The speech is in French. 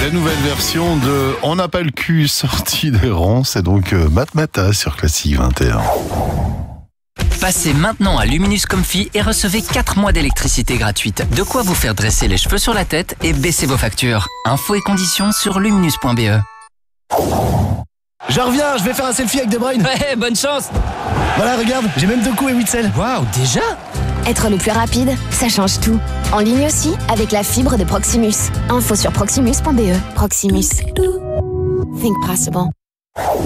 La nouvelle version de On n'a pas le cul sorti des rangs, c'est donc Matmata sur Classique 21. Passez maintenant à Luminous Comfy et recevez 4 mois d'électricité gratuite. De quoi vous faire dresser les cheveux sur la tête et baisser vos factures. Infos et conditions sur luminous.be. Je reviens, je vais faire un selfie avec De Bruyne. Ouais, bonne chance. Voilà, regarde, j'ai même 2 coups et 8 selles. Waouh, déjà? Être le plus rapide, ça change tout. En ligne aussi, avec la fibre de Proximus. Info sur proximus.be. Proximus. Think possible.